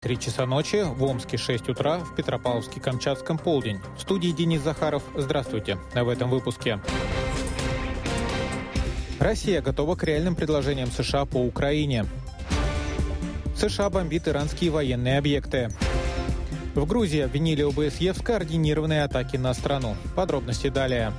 3 часа ночи, в Омске 6 утра, в Петропавловске-Камчатском полдень. В студии Денис Захаров. Здравствуйте. В этом выпуске. Россия готова к реальным предложениям США по Украине. США бомбит иранские военные объекты. В Грузии обвинили ОБСЕ в скоординированной атаке на страну. Подробности далее.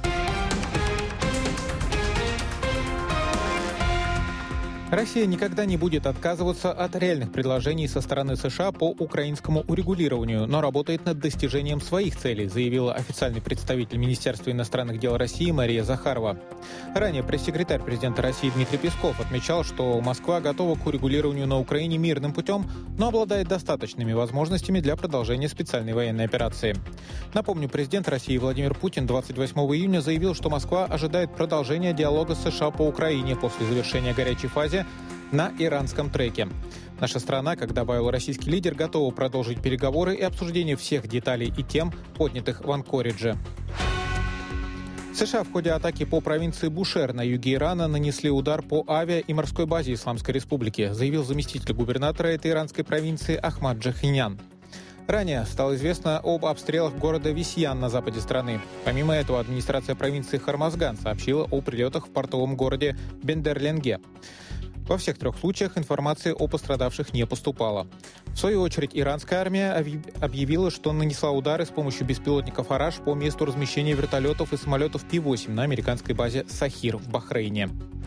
Россия никогда не будет отказываться от реальных предложений со стороны США по украинскому урегулированию, но работает над достижением своих целей, заявила официальный представитель Министерства иностранных дел России Мария Захарова. Ранее пресс-секретарь президента России Дмитрий Песков отмечал, что Москва готова к урегулированию на Украине мирным путем, но обладает достаточными возможностями для продолжения специальной военной операции. Напомню, президент России Владимир Путин 28 июня заявил, что Москва ожидает продолжения диалога с США по Украине после завершения горячей фазы на иранском треке. Наша страна, как добавил российский лидер, готова продолжить переговоры и обсуждение всех деталей и тем, поднятых в Анкоридже. США в ходе атаки по провинции Бушер на юге Ирана нанесли удар по авиа- и морской базе Исламской Республики, заявил заместитель губернатора этой иранской провинции Ахмад Джахинян. Ранее стало известно об обстрелах города Висьян на западе страны. Помимо этого, администрация провинции Хормазган сообщила о прилетах в портовом городе Бендерленге. Во всех 3 случаях информации о пострадавших не поступало. В свою очередь, иранская армия объявила, что нанесла удары с помощью беспилотников «Араш» по месту размещения вертолетов и самолетов Пи-8 на американской базе «Сахир» в Бахрейне.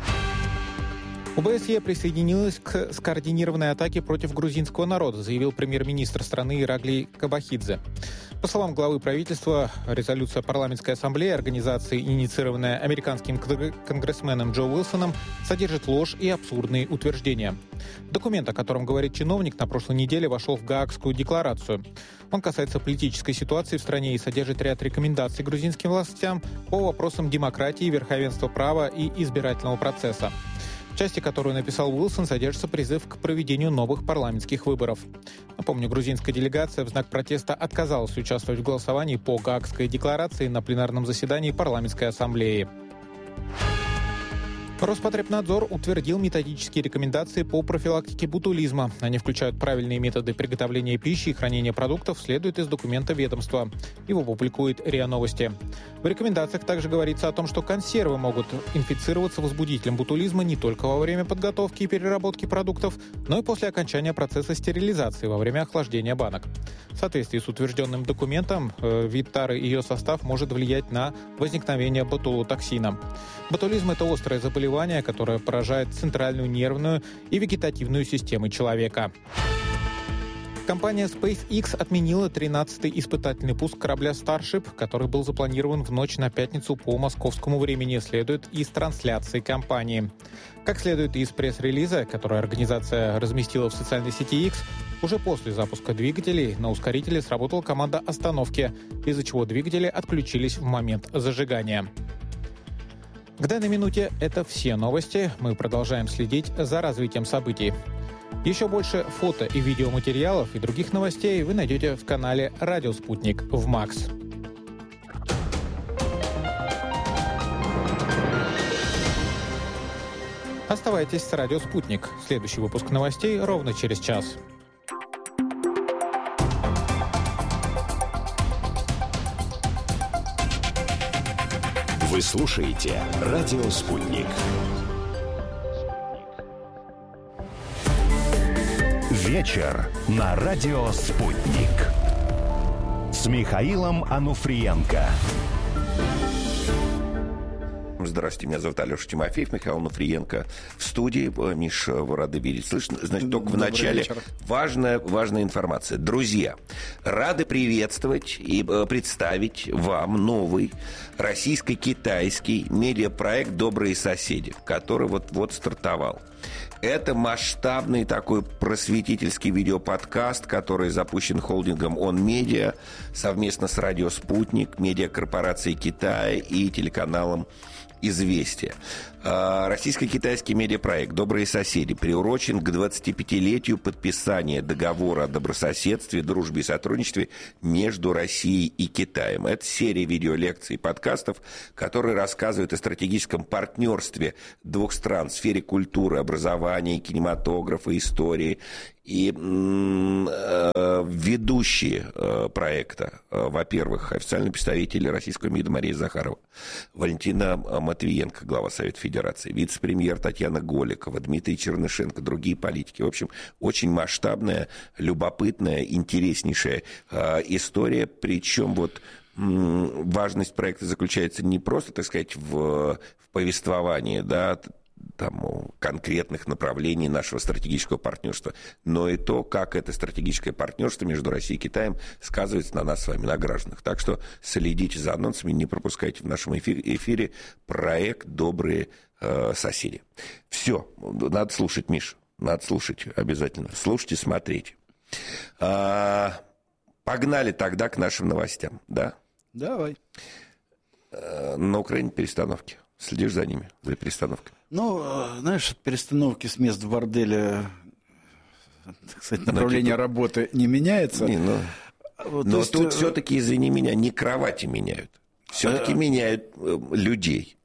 ОБСЕ присоединилась к скоординированной атаке против грузинского народа, заявил премьер-министр страны Ираглий Кабахидзе. По словам главы правительства, резолюция парламентской ассамблеи организации, инициированная американским конгрессменом Джо Уилсоном, содержит ложь и абсурдные утверждения. Документ, о котором говорит чиновник, на прошлой неделе вошел в Гаагскую декларацию. Он касается политической ситуации в стране и содержит ряд рекомендаций грузинским властям по вопросам демократии, верховенства права и избирательного процесса. В части, которую написал Уилсон, содержится призыв к проведению новых парламентских выборов. Напомню, грузинская делегация в знак протеста отказалась участвовать в голосовании по Гаагской декларации на пленарном заседании парламентской ассамблеи. Роспотребнадзор утвердил методические рекомендации по профилактике ботулизма. Они включают правильные методы приготовления пищи и хранения продуктов, следует из документа ведомства. Его публикует РИА Новости. В рекомендациях также говорится о том, что консервы могут инфицироваться возбудителем ботулизма не только во время подготовки и переработки продуктов, но и после окончания процесса стерилизации во время охлаждения банок. В соответствии с утвержденным документом, вид тары и ее состав может влиять на возникновение ботулотоксина. Ботулизм – это острое заболевание, которое поражает центральную нервную и вегетативную системы человека. Компания SpaceX отменила 13-й испытательный пуск корабля Starship, который был запланирован в ночь на пятницу по московскому времени, следует из трансляции компании. Как следует из пресс-релиза, который организация разместила в социальной сети X, уже после запуска двигателей на ускорителе сработала команда остановки, из-за чего двигатели отключились в момент зажигания. К данной минуте это все новости. Мы продолжаем следить за развитием событий. Еще больше фото и видеоматериалов и других новостей вы найдете в канале «Радио Спутник» в МАКС. Оставайтесь с «Радио Спутник». Следующий выпуск новостей ровно через час. Вы слушаете «Радио Спутник». Вечер на «Радио Спутник» с Михаилом Ануфриенко. Здравствуйте, меня зовут Алеша Тимофеев, Михаил Ануфриенко в студии. Миш, вы рады видеть. Слышно? Значит, только в начале важная информация. Друзья, рады приветствовать и представить вам новый российско-китайский медиапроект «Добрые соседи», который вот стартовал. Это масштабный такой просветительский видеоподкаст, который запущен холдингом «Он Медиа» совместно с «Радио Спутник», медиакорпорацией Китая и телеканалом «Известия». Российско-китайский медиапроект «Добрые соседи» приурочен к 25-летию подписания договора о добрососедстве, дружбе и сотрудничестве между Россией и Китаем. Это серия видеолекций и подкастов, которые рассказывают о стратегическом партнерстве двух стран в сфере культуры, образования, кинематографа, истории. И ведущие проекта, во-первых, официальные представители российского МИДа Мария Захарова, Валентина Матвиенко, глава Совета Федерации, вице-премьер Татьяна Голикова, Дмитрий Чернышенко, другие политики. В общем, очень масштабная, любопытная, интереснейшая история. Причем вот важность проекта заключается не просто, так сказать, в повествовании, да, там, конкретных направлений нашего стратегического партнерства, но и то, как это стратегическое партнерство между Россией и Китаем сказывается на нас с вами, на гражданах. Так что следите за анонсами, не пропускайте в нашем эфире проект «Добрые соседи». Все, надо слушать, Миша, надо слушать обязательно. Слушайте, смотрите. Погнали тогда к нашим новостям, да? Давай. На Украине перестановки. Следишь за ними, за перестановками? Ну, знаешь, перестановки с мест в борделе, так сказать, направление работы не меняется. Но тут все-таки, извини меня, не кровати меняют. Все-таки меняют людей.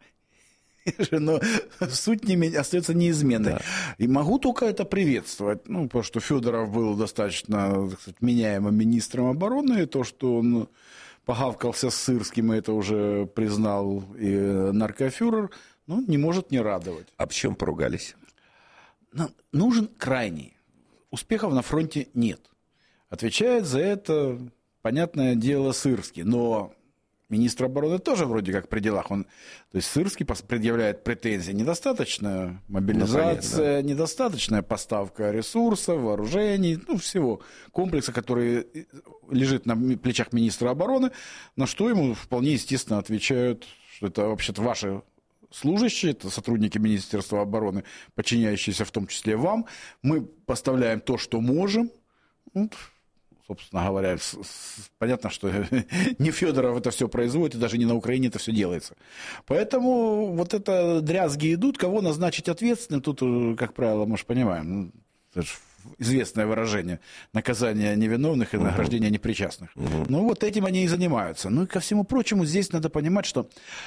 Но суть остается неизменной. Да. И могу только это приветствовать. Ну, потому что Федоров был достаточно, так сказать, меняемым министром обороны. И то, что он погавкался с Сырским, и это уже признал и наркофюрер, ну, не может не радовать. А почему поругались? Нужен крайний. Успехов на фронте нет. Отвечает за это, понятное дело, Сырский. Но министр обороны тоже вроде как при делах. То есть Сырский предъявляет претензии. Недостаточная мобилизация, недостаточная поставка ресурсов, вооружений, всего комплекса, который лежит на плечах министра обороны, на что ему вполне естественно отвечают, что это вообще-то ваши служащие, это сотрудники Министерства обороны, подчиняющиеся в том числе вам. Мы поставляем то, что можем. Собственно говоря, понятно, что не Федоров это все производит, и даже не на Украине это все делается. Поэтому вот это дрязги идут, кого назначить ответственным, тут, как правило, мы же понимаем, это же известное выражение, наказание невиновных и награждение непричастных. Ну вот этим они и занимаются. Ну и ко всему прочему, здесь надо понимать, что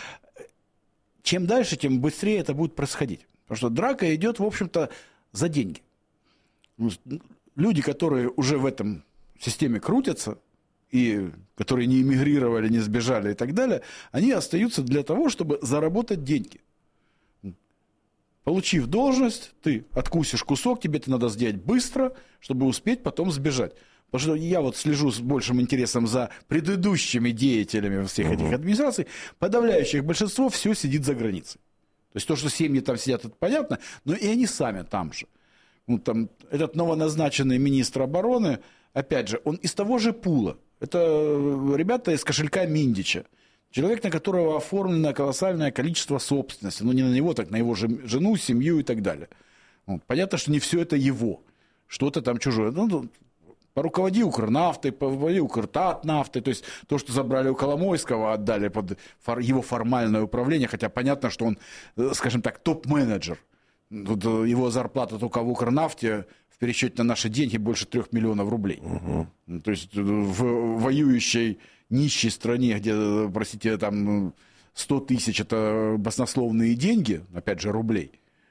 чем дальше, тем быстрее это будет происходить. Потому что драка идет, в общем-то, за деньги. Люди, которые уже в этом системе крутятся, и которые не эмигрировали, не сбежали и так далее, они остаются для того, чтобы заработать деньги. Получив должность, ты откусишь кусок, тебе это надо сделать быстро, чтобы успеть потом сбежать. Потому что я вот слежу с большим интересом за предыдущими деятелями всех этих администраций. Подавляющее большинство все сидит за границей. То есть то, что семьи там сидят, это понятно, но и они сами там же. Там, этот новоназначенный министр обороны, опять же, он из того же пула. Это ребята из кошелька Миндича. Человек, на которого оформлено колоссальное количество собственности. Ну, не на него, так на его жену, семью и так далее. Понятно, что не все это его. Что-то там чужое. Поруководи Укрнафтой, поруководи Укртатнафтой. То есть то, что забрали у Коломойского, отдали под его формальное управление. Хотя понятно, что он, скажем так, топ-менеджер. Его зарплата только в Укрнафте в пересчете на наши деньги больше 3 миллионов рублей. То есть в воюющей нищей стране, где, простите, там 100 тысяч это баснословные деньги, опять же, рублей,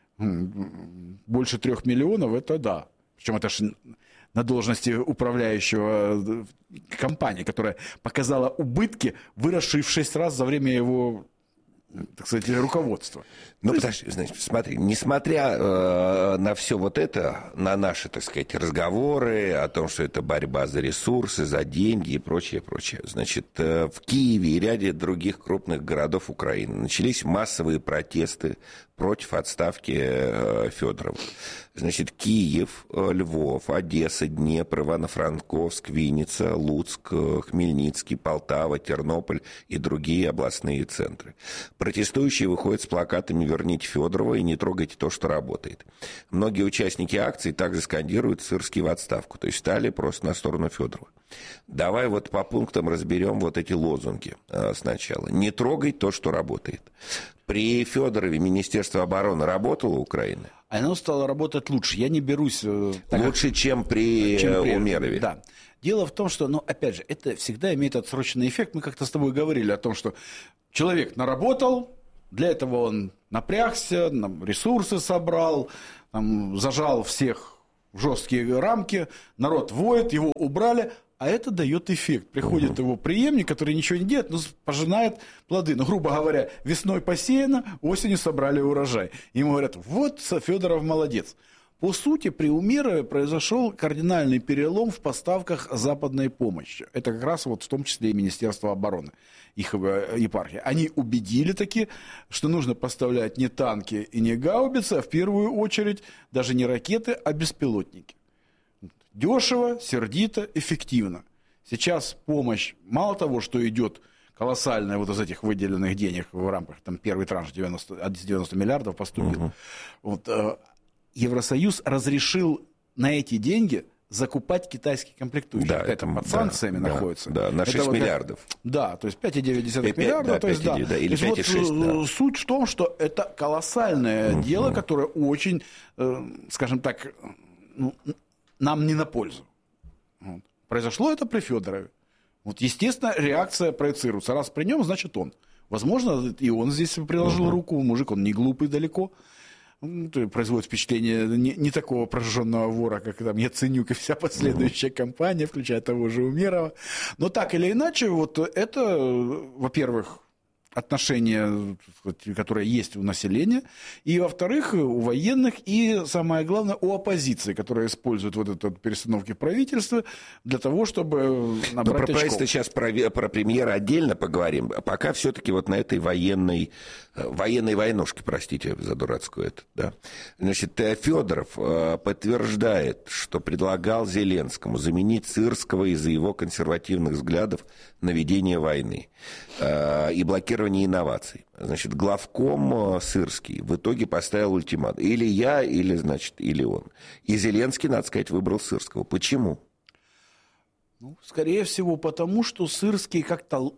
больше 3 миллионов это да. Причем это же на должности управляющего компании, которая показала убытки, выросшие в 6 раз за время его, так сказать, руководства. Ну, подожди, значит, смотри, несмотря на все вот это, на наши, так сказать, разговоры о том, что это борьба за ресурсы, за деньги и прочее, значит, в Киеве и ряде других крупных городов Украины начались массовые протесты против отставки Федорова. Значит, Киев, Львов, Одесса, Днепр, Ивано-Франковск, Винница, Луцк, Хмельницкий, Полтава, Тернополь и другие областные центры. Протестующие выходят с плакатами «Верните Федорова» и «Не трогайте то, что работает». Многие участники акции также скандируют «Сырский в отставку», то есть стали просто на сторону Федорова. Давай вот по пунктам разберем вот эти лозунги сначала. Не трогай то, что работает. При Федорове Министерство обороны работало Украина? Оно стало работать лучше. Я не берусь... Лучше, чем при Умерове. Да. Дело в том, что, опять же, это всегда имеет отсроченный эффект. Мы как-то с тобой говорили о том, что человек наработал, для этого он напрягся, ресурсы собрал, зажал всех в жесткие рамки, народ воет, его убрали, а это дает эффект. Приходит его преемник, который ничего не делает, но пожинает плоды. Грубо говоря, весной посеяно, осенью собрали урожай. Ему говорят, вот Федоров молодец. По сути, при Умерове произошел кардинальный перелом в поставках западной помощи. Это как раз в том числе и Министерство обороны, их епархия. Они убедили таки, что нужно поставлять не танки и не гаубицы, а в первую очередь даже не ракеты, а беспилотники. Дешево, сердито, эффективно. Сейчас помощь, мало того, что идет колоссальная из этих выделенных денег в рамках, первый транш 90 миллиардов поступил. Евросоюз разрешил на эти деньги закупать китайские комплектующие. Да, это под санкциями находится. Да, на 6 миллиардов. Да, то есть 5,9 миллиарда. Да, то есть, да. Или 5,6. Суть в том, что это колоссальное дело, которое очень, скажем так, нам не на пользу. Произошло это при Федорове. Естественно, реакция проецируется. Раз при нем, значит он. Возможно, и он здесь приложил руку. Мужик, он не глупый далеко. Производит впечатление не такого прожженного вора, как Яценюк и вся последующая кампания, включая того же Умерова. Но так или иначе, это, во-первых, отношение, которое есть у населения, и, во-вторых, у военных, и, самое главное, у оппозиции, которая использует эту перестановки правительства для того, чтобы набрать очков. Про правительство сейчас, про премьера отдельно поговорим. Пока все-таки на этой военной войнушке, простите за дурацкую это, да. Значит, Федоров подтверждает, что предлагал Зеленскому заменить Сырского из-за его консервативных взглядов на ведение войны и блокирование инноваций. Значит, главком Сырский в итоге поставил ультиматум. Или я, или он. И Зеленский, надо сказать, выбрал Сырского. Почему? Скорее всего, потому что Сырский как-то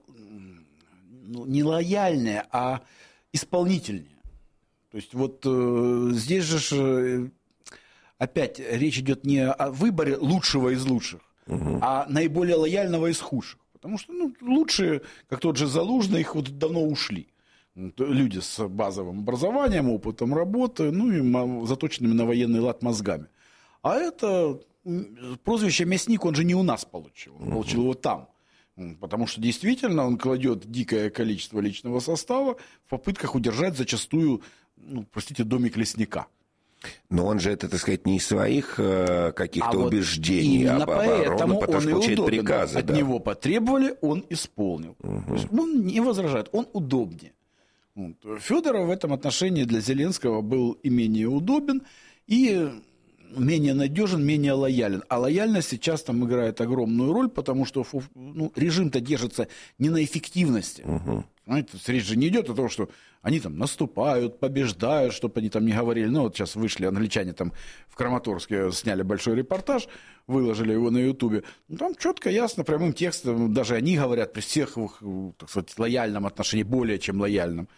не лояльнее, а исполнительнее. То есть здесь же опять речь идет не о выборе лучшего из лучших, а наиболее лояльного из худших. Потому что лучшие, как тот же Залужный, их давно ушли. Люди с базовым образованием, опытом работы, и заточенными на военный лад мозгами. А это прозвище «Мясник» он же не у нас получил. Он получил его там. Потому что действительно он кладет дикое количество личного состава в попытках удержать зачастую, домик лесника. Но он же это, так сказать, не из своих каких-то убеждений, именно поэтому потому что получает удобен. приказы. От него потребовали, он исполнил. То есть он не возражает, он удобнее. Федоров в этом отношении для Зеленского был и менее удобен, и менее надежен, менее лоялен. А лояльность сейчас играет огромную роль, потому что режим-то держится не на эффективности. Знаете, речь же не идет о том, что они наступают, побеждают, чтобы они не говорили. Сейчас вышли англичане в Краматорске, сняли большой репортаж, выложили его на Ютубе. Там четко, ясно, прямым текстом, даже они говорят при всех их, так сказать, лояльном отношении, более чем лояльном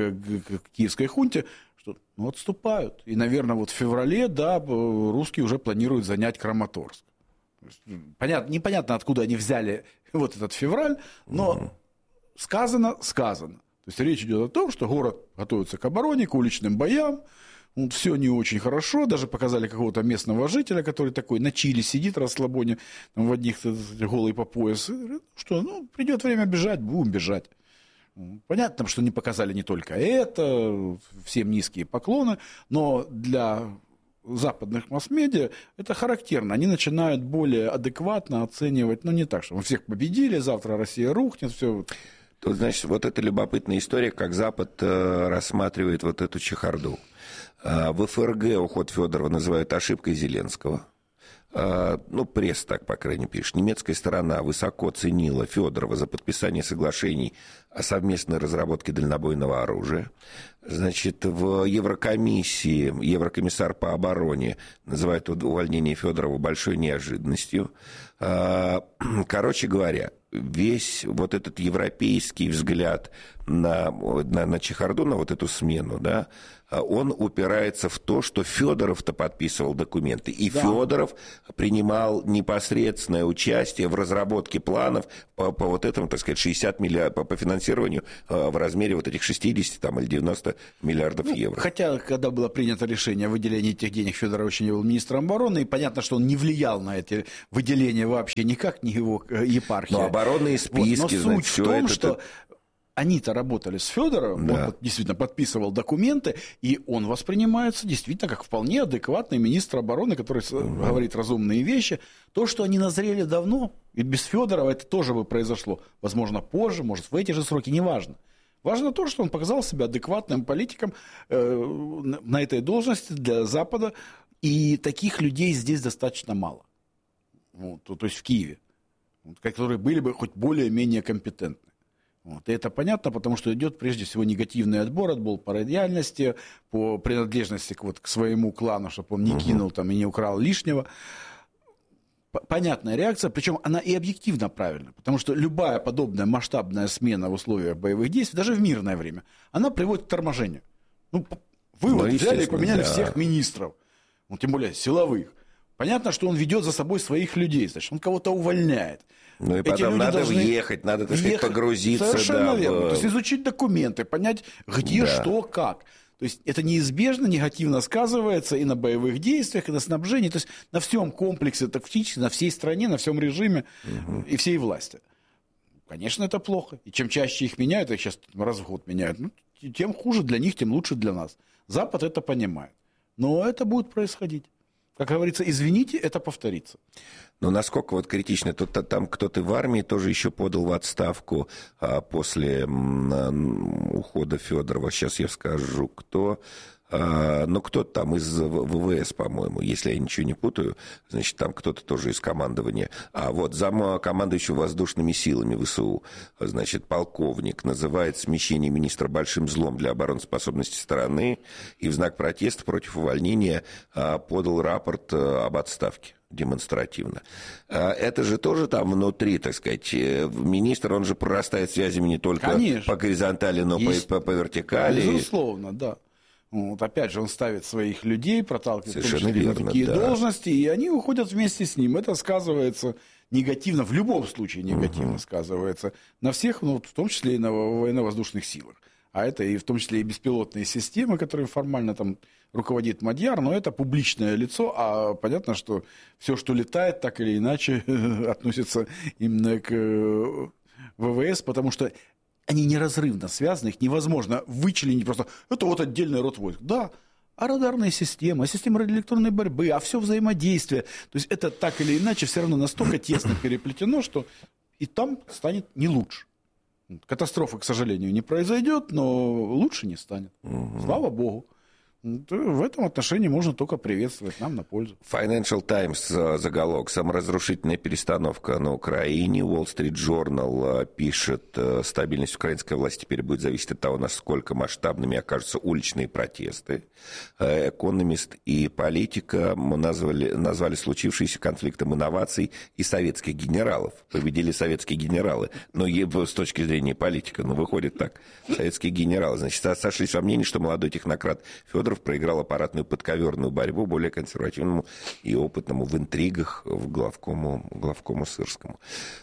к киевской хунте, что отступают. И, наверное, в феврале, русские уже планируют занять Краматорск. Непонятно, откуда они взяли этот февраль, но сказано. То есть речь идет о том, что город готовится к обороне, к уличным боям. Все не очень хорошо. Даже показали какого-то местного жителя, который такой на чили сидит, расслабоне, в одних голый по пояс. Что, придет время бежать, будем бежать. Понятно, что не показали не только это, всем низкие поклоны, но для западных масс-медиа это характерно. Они начинают более адекватно оценивать, не так, что мы всех победили, завтра Россия рухнет, все. Тут, значит, это любопытная история, как Запад рассматривает эту чехарду. В ФРГ уход Федорова называют ошибкой Зеленского. пресса так, по крайней мере, пишет, немецкая сторона высоко ценила Федорова за подписание соглашений о совместной разработке дальнобойного оружия. Значит, в Еврокомиссии еврокомиссар по обороне называет увольнение Федорова большой неожиданностью. Короче говоря, весь вот этот европейский взгляд на чехарду, на вот эту смену, да, он упирается в то, что Федоров-то подписывал документы, и да. Федоров принимал непосредственное участие в разработке планов по вот этому, так сказать, 60 миллиардов, по финансированию в размере вот этих 60 там, или 90 миллиардов евро. Хотя, когда было принято решение о выделении этих денег, Федоров еще не был министром обороны, и понятно, что он не влиял на эти выделения вообще никак, ни его епархия. Но оборонные списки, но суть в том, что они-то работали с Федоровым, да. Он действительно подписывал документы, и он воспринимается действительно как вполне адекватный министр обороны, который говорит разумные вещи. То, что они назрели давно, и без Федорова это тоже бы произошло. Возможно, позже, может, в эти же сроки, неважно. Важно то, что он показал себя адекватным политиком на этой должности для Запада, и таких людей здесь достаточно мало. Вот, то есть в Киеве, которые были бы хоть более-менее компетентны. Вот. И это понятно, потому что идет прежде всего негативный отбор по лояльности, по принадлежности к своему клану, чтобы он не кинул там, и не украл лишнего. Понятная реакция, причем она и объективно правильная, потому что любая подобная масштабная смена в условиях боевых действий, даже в мирное время, она приводит к торможению. Вы взяли и поменяли всех министров, тем более силовых. Понятно, что он ведет за собой своих людей, значит, он кого-то увольняет. И потом надо въехать, надо, так сказать, погрузиться. Совершенно верно. То есть изучить документы, понять, где, что, как. То есть это неизбежно негативно сказывается и на боевых действиях, и на снабжении, то есть на всем комплексе, тактически, на всей стране, на всем режиме и всей власти. Конечно, это плохо. И чем чаще их меняют, их сейчас раз в год меняют, тем хуже для них, тем лучше для нас. Запад это понимает. Но это будет происходить. Как говорится, извините, это повторится. Но насколько вот критично, там кто-то в армии тоже еще подал в отставку после ухода Федорова. Сейчас я скажу, кто. Но кто-то там из ВВС, по-моему, если я ничего не путаю, значит, там кто-то тоже из командования. А вот замкомандующего воздушными силами ВСУ, значит, полковник, называет смещение министра большим злом для обороноспособности страны и в знак протеста против увольнения подал рапорт об отставке демонстративно. Это же тоже там внутри, так сказать, министр, он же прорастает связями не только по горизонтали, но по вертикали. Безусловно, да. Вот, опять же, он ставит своих людей, проталкивает на такие должности, и они уходят вместе с ним. Это сказывается негативно, в любом случае негативно сказывается на всех, в том числе и на военно-воздушных силах. А это и в том числе и беспилотные системы, которые формально там руководит Мадьяр, но это публичное лицо, а понятно, что все, что летает, так или иначе относится именно к ВВС, потому что они неразрывно связаны, их невозможно вычленить просто. Это вот отдельный род войск. Да, а радарные системы, а системы радиоэлектронной борьбы, а все взаимодействие. То есть это так или иначе все равно настолько тесно переплетено, что и там станет не лучше. Катастрофы, к сожалению, не произойдет, но лучше не станет. Слава богу. В этом отношении можно только приветствовать, нам на пользу. Financial Times заголовок: саморазрушительная перестановка на Украине. Wall Street Journal пишет: стабильность украинской власти теперь будет зависеть от того, насколько масштабными окажутся уличные протесты. Экономист и политика назвали случившийся конфликтом инноваций и советских генералов. Победили советские генералы. Но с точки зрения политика, выходит так. Советские генералы. Значит, сошлись во мнении, что молодой технократ Федоров проиграл аппаратную подковерную борьбу более консервативному и опытному в интригах в главкому Сырскому.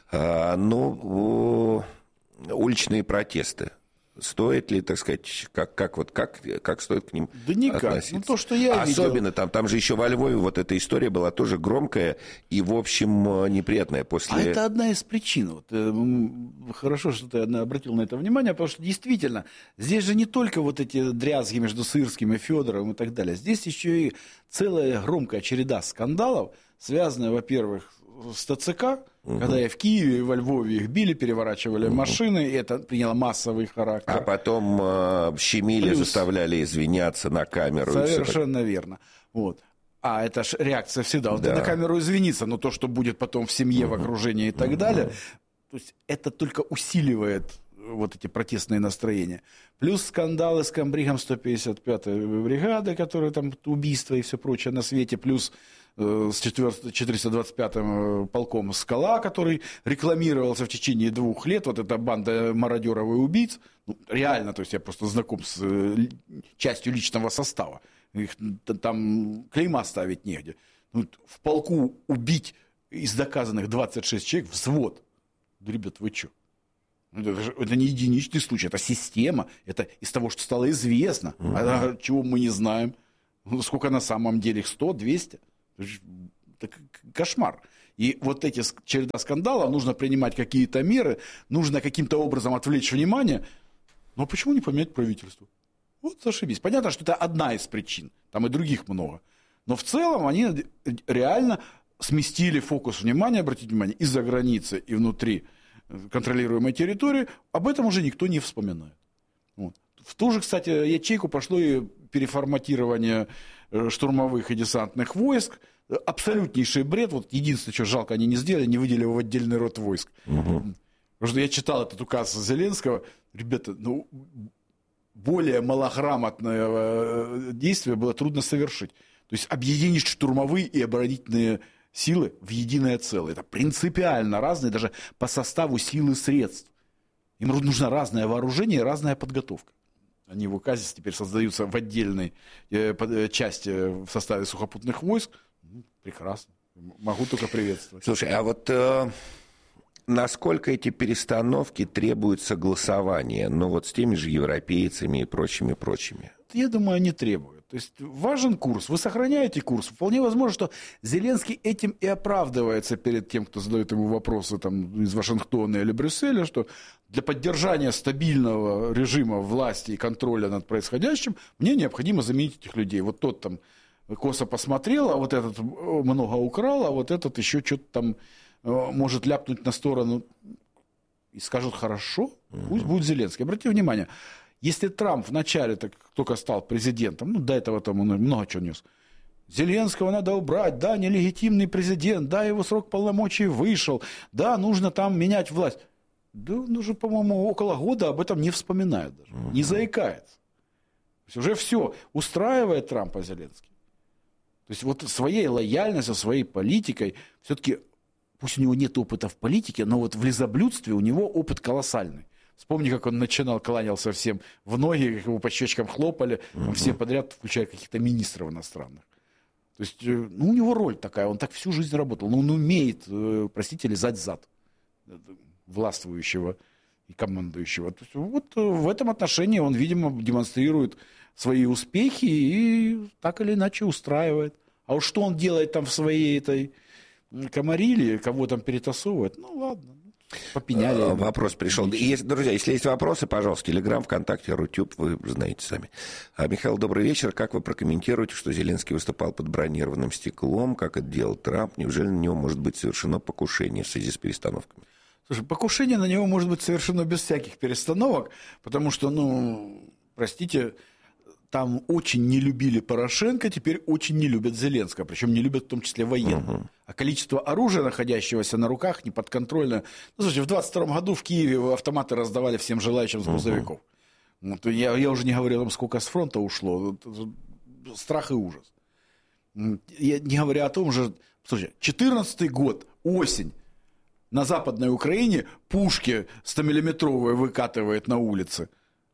Уличные протесты. Стоит ли, так сказать, как стоит к ним относиться? То, что я особенно видел... там же еще во Львове вот эта история была тоже громкая и, в общем, неприятная после... А это одна из причин. Хорошо, что ты обратил на это внимание, потому что действительно, здесь же не только вот эти дрязги между Сырским и Федоровым и так далее. Здесь еще и целая громкая череда скандалов, связанная, во-первых, с ТЦК, когда и в Киеве, и во Львове их били, переворачивали машины, и это приняло массовый характер. А потом щемили, заставляли извиняться на камеру. Совершенно верно. Вот. это ж реакция всегда. Он на камеру извинится, но то, что будет потом в семье, в окружении и так далее, то есть это только усиливает вот эти протестные настроения. Плюс скандалы с комбригом 155-й бригады, которые там убийства и все прочее на свете, плюс с 425-м полком «Скала», который рекламировался в течение 2 лет, вот эта банда мародеров и убийц, ну, реально, то есть я просто знаком с частью личного состава, их там клейма ставить негде. Ну, в полку убить из доказанных 26 человек, взвод. Да, ребят, вы что? Это не единичный случай, это система, это из того, что стало известно. А чего мы не знаем? Сколько на самом деле? 100, 200? Это кошмар. И вот эти череда скандалов, нужно принимать какие-то меры, нужно каким-то образом отвлечь внимание. Но почему не поменять правительство? Вот зашибись. Понятно, что это одна из причин, там и других много. Но в целом они реально сместили фокус внимания, обратите внимание, из-за границы и внутри контролируемой территории, об этом уже никто не вспоминает. Вот. В ту же, кстати, ячейку пошло и переформатирование штурмовых и десантных войск. Абсолютнейший бред. Вот единственное, что жалко, они не сделали, не выделили в отдельный род войск. Потому что я читал этот указ Зеленского. Ребята, ну, более малограмотное действие было трудно совершить. То есть объединить штурмовые и оборонительные силы в единое целое. Это принципиально разные даже по составу сил и средств. Им нужно разное вооружение и разная подготовка. Они в указе теперь создаются в отдельной части в составе сухопутных войск. Прекрасно. Могу только приветствовать. Слушай, а вот насколько эти перестановки требуют согласования, ну вот с теми же европейцами и прочими? Я думаю, они требуют. То есть важен курс. Вы сохраняете курс. Вполне возможно, что Зеленский этим и оправдывается перед тем, кто задает ему вопросы там, из Вашингтона или Брюсселя, что для поддержания стабильного режима власти и контроля над происходящим мне необходимо заменить этих людей. Вот тот там косо посмотрел, а вот этот много украл, а вот этот еще что-то там может ляпнуть на сторону и скажут: хорошо, пусть будет Зеленский. Обратите внимание, если Трамп вначале только стал президентом, ну, до этого там он много чего нес, Зеленского надо убрать, да, нелегитимный президент, да, его срок полномочий вышел, да, нужно там менять власть. Да он уже, по-моему, около года об этом не вспоминает даже, не заикается. То есть уже все устраивает Трампа Зеленский. То есть вот своей лояльностью, своей политикой, все-таки, пусть у него нет опыта в политике, но вот в лизоблюдстве у него опыт колоссальный. Вспомни, как он начинал, кланялся всем в ноги, как его по щечкам хлопали, все подряд, включая каких-то министров иностранных. То есть, ну, у него роль такая, он так всю жизнь работал, но он умеет, простите, лизать зад властвующего и командующего. То есть, вот в этом отношении он, видимо, демонстрирует свои успехи и так или иначе устраивает. А уж что он делает там в своей этой комариле, кого там перетасовывает, ну ладно. Попеняли. Вопрос пришел. Друзья, если есть вопросы, пожалуйста, Телеграм, ВКонтакте, Рутюб, вы знаете сами. Михаил, добрый вечер. Как вы прокомментируете, что Зеленский выступал под бронированным стеклом, как это делал Трамп? Неужели на него может быть совершено покушение в связи с перестановками? Слушай, покушение на него может быть совершено без всяких перестановок, потому что, ну, простите, там очень не любили Порошенко, теперь очень не любят Зеленского, причем не любят в том числе военных. А количество оружия, находящегося на руках, неподконтрольно. Ну, слушайте, в 22 году в Киеве автоматы раздавали всем желающим с грузовиков. Вот, я уже не говорю о том, сколько с фронта ушло. Страх и ужас. Я не говоря о том же, слушайте, 14-й год, осень, на Западной Украине пушки 100-миллиметровые выкатывает на улице.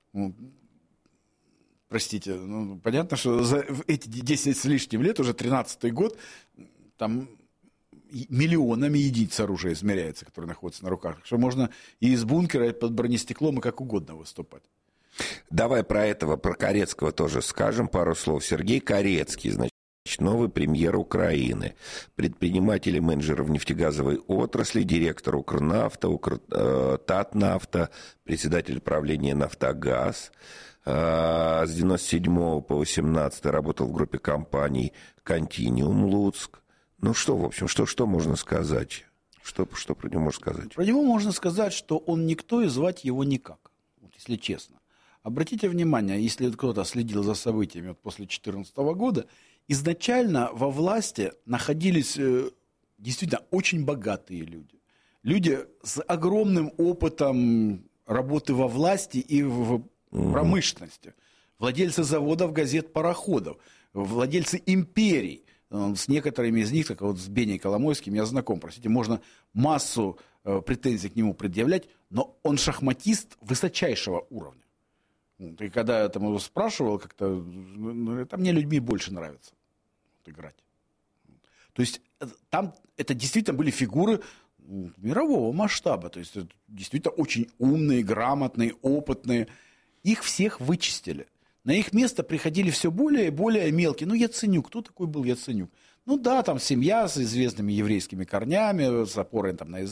Простите, ну, понятно, что за эти 10 с лишним лет, уже 13-й год, там миллионами единиц оружия измеряется, которые находятся на руках. Что можно и из бункера, и под бронестеклом, и как угодно выступать. Давай про Корецкого тоже скажем пару слов. Сергей Корецкий, значит, новый премьер Украины, предприниматель и менеджер в нефтегазовой отрасли, директор Укрнафта, Татнафта, председатель правления «Нафтогаз». С 97 по 18 работал в группе компаний «Континиум» Луцк. Ну что, в общем, что можно сказать? Что про него можно сказать? Про него можно сказать, что он никто и звать его никак, вот если честно. Обратите внимание, если кто-то следил за событиями вот после 2014 года, изначально во власти находились действительно очень богатые люди. Люди с огромным опытом работы во власти и в промышленности. Владельцы заводов, газет, пароходов. Владельцы империй. С некоторыми из них, как вот с Беней Коломойским, я знаком. Простите, можно массу претензий к нему предъявлять, но он шахматист высочайшего уровня. И когда я там его спрашивал, как-то, мне людьми больше нравится играть. То есть там это действительно были фигуры мирового масштаба. То есть действительно очень умные, грамотные, опытные. Их всех вычистили. На их место приходили все более и более мелкие. Яценюк. Кто такой был Яценюк? Там семья с известными еврейскими корнями, с опорой там, на Израиль.